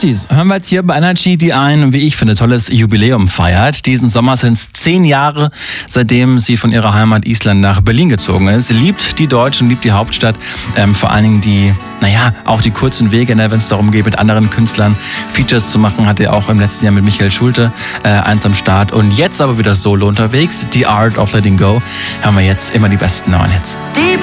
Partys hören wir jetzt hier bei Energy, die ein, wie ich finde, tolles Jubiläum feiert. Diesen Sommer sind es 10 Jahre, seitdem sie von ihrer Heimat Island nach Berlin gezogen ist. Sie liebt die Deutschen, liebt die Hauptstadt, vor allen Dingen auch die kurzen Wege, wenn es darum geht, mit anderen Künstlern Features zu machen, hat er auch im letzten Jahr mit Michael Schulte eins am Start. Und jetzt aber wieder solo unterwegs, The Art of Letting Go, hören wir jetzt immer die besten neuen Hits. Deep